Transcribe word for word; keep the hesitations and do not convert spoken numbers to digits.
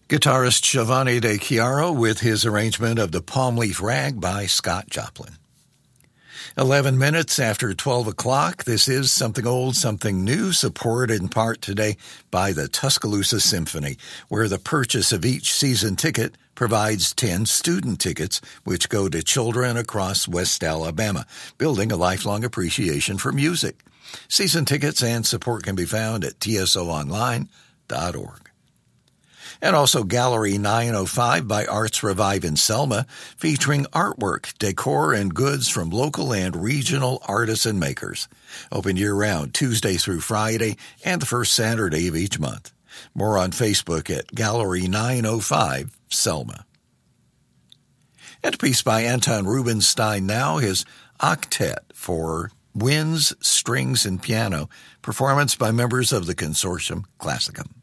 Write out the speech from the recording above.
Guitarist Giovanni De Chiaro with his arrangement of the Palm Leaf Rag by Scott Joplin. Eleven minutes after twelve o'clock, this is Something Old, Something New, supported in part today by the Tuscaloosa Symphony, where the purchase of each season ticket provides ten student tickets, which go to children across West Alabama, building a lifelong appreciation for music. Season tickets and support can be found at T S O online dot org. And also Gallery nine oh five by Arts Revive in Selma, featuring artwork, decor, and goods from local and regional artists and makers. Open year-round, Tuesday through Friday, and the first Saturday of each month. More on Facebook at Gallery nine oh five Selma. And a piece by Anton Rubinstein now, his Octet for winds, strings, and piano, performance by members of the Consortium Classicum.